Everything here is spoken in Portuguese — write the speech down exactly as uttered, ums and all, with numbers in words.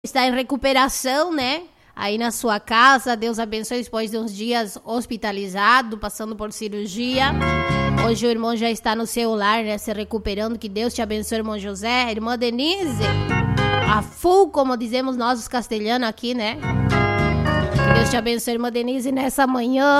está em recuperação, né? Aí na sua casa, Deus abençoe depois de uns dias hospitalizado, passando por cirurgia. Hoje o irmão já está no seu lar, né? Se recuperando. Que Deus te abençoe, irmão José. Irmã Denise, a full, como dizemos nós os castelhanos aqui, né? Que Deus te abençoe, irmã Denise, nessa manhã.